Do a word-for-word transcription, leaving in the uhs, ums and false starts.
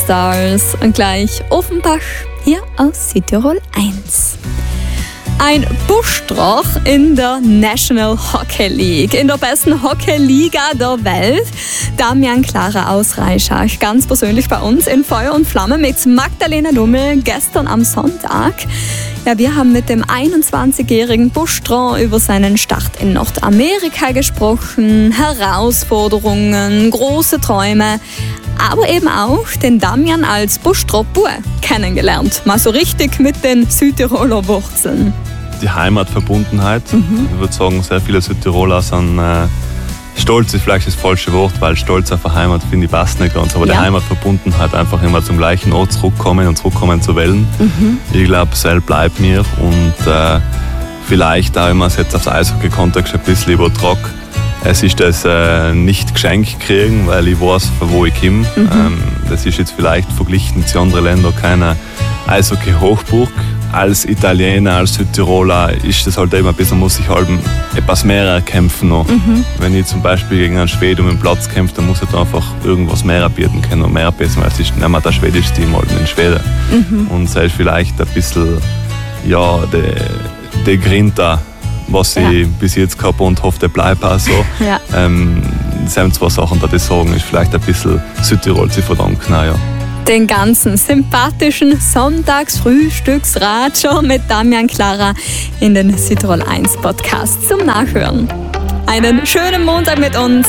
Stars und gleich Offenbach hier aus Südtirol eins. Ein Buschdrach in der National Hockey League, in der besten Hockey-Liga der Welt. Damian Klara aus Reischach, ganz persönlich bei uns in Feuer und Flamme mit Magdalena Lummel gestern am Sonntag. Ja, wir haben mit dem einundzwanzigjährigen Buschdrach über seinen Start in Nordamerika gesprochen, Herausforderungen, große Träume, aber eben auch den Damian als Buschdrach-Bub kennengelernt. Mal so richtig mit den Südtiroler Wurzeln. Die Heimatverbundenheit. Mhm. Ich würde sagen, sehr viele Südtiroler sind äh, stolz, ist vielleicht das falsche Wort, weil stolz auf eine Heimat finde ich passt nicht ganz. Aber ja. Die Heimatverbundenheit, einfach immer zum gleichen Ort zurückkommen und zurückkommen zu wollen. Mhm. Ich glaube, selbst bleibt mir und äh, vielleicht auch, wenn man es jetzt aufs Eishockey-Kontext ein bisschen übertragt, es ist das äh, nicht geschenkt kriegen, weil ich weiß, von wo ich komme. Mhm. Ähm, das ist jetzt vielleicht verglichen zu anderen Ländern keine Eishockey-Hochburg. Als Italiener, als Südtiroler ist das halt immer ein bisschen, muss ich halt etwas mehr erkämpfen noch. Mhm. Wenn ich zum Beispiel gegen einen Schweden um den Platz kämpfe, dann muss ich da einfach irgendwas mehr bieten können und mehr bieten, weil es ist nicht mehr das schwedische Team halt in Schweden. Mhm. Und es ist vielleicht ein bisschen, ja, der, der Grinta, was ja. ich bis jetzt gehabt und hoffe, der bleibt auch so. Ja. Ähm, das sind zwei Sachen, die ich sagen, ist vielleicht ein bisschen Südtirol zu verdanken. Ja. Den ganzen sympathischen Sonntagsfrühstücksratscher mit Damian Klara in den Südtirol eins Podcast zum Nachhören. Einen schönen Montag mit uns.